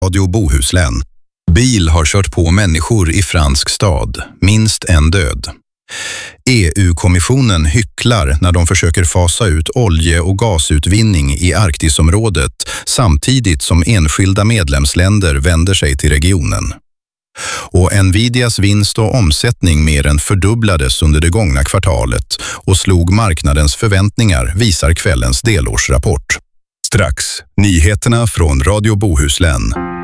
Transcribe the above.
Radio Bohuslän. Bil har kört på människor i fransk stad. Minst en död. EU-kommissionen hycklar när de försöker fasa ut olje- och gasutvinning i Arktisområdet samtidigt som enskilda medlemsländer vänder sig till regionen. Och Nvidias vinst och omsättning mer än fördubblades under det gångna kvartalet och slog marknadens förväntningar, visar kvällens delårsrapport. Strax, nyheterna från Radio Bohuslän.